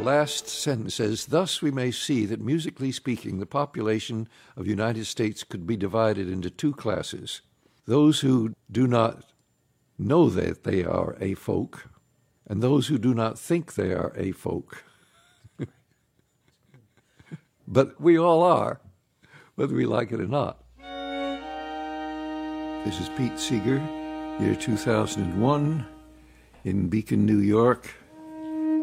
last sentence says, thus we may see that musically speaking, the population of the United States could be divided into two classes. Those who do not know that they are a folk, and those who do not think they are a folk. But we all are, whether we like it or not. This is Pete Seeger, year 2001, in Beacon, New York.